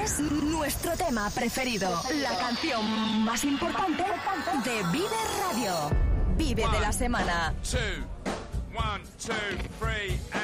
es nuestro tema preferido. La canción más importante de Vive Radio. Vive de la semana. 1, 2, 3,